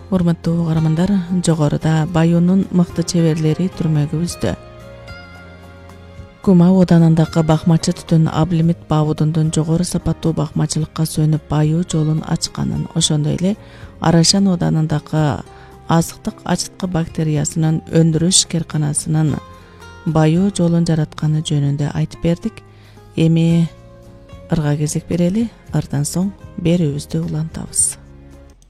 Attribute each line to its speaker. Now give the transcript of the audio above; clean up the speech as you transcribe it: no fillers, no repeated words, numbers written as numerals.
Speaker 1: Урматтуу угармандар, жогоруда Баюнун мыкты чеберлери түрмөгө үздү. Кума оданындагы бакмачы түтүн Аблимит Баабудундун жогору сапаттуу бакмачылыкка сөнүп Баю жолун ачканын, ошондой эле Арашан оданындагы азыктык ачыткы бактериясынын өндүрүш керканасынын Баю жолун жаратканы жөнүндө айтып бердик. Эми ырга кезек берели, ардан соң берүүбүздү улантабыз.